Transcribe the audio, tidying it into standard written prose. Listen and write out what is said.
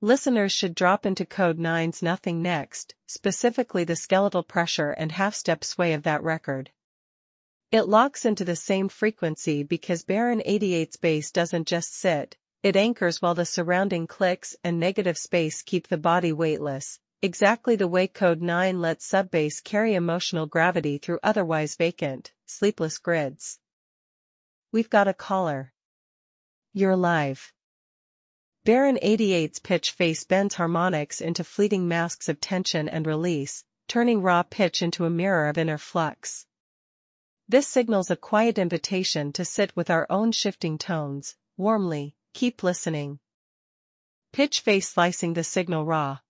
Listeners should drop into Code 9's Nothing Next, specifically the skeletal pressure and half-step sway of that record. It locks into the same frequency because Baron 88's bass doesn't just sit, it anchors while the surrounding clicks and negative space keep the body weightless, exactly the way Code 9 lets sub-bass carry emotional gravity through otherwise vacant, sleepless grids. We've got a caller. You're live. Baron 88's pitch face bends harmonics into fleeting masks of tension and release, turning raw pitch into a mirror of inner flux. This signals a quiet invitation to sit with our own shifting tones, warmly, keep listening. Pitch face slicing the signal raw.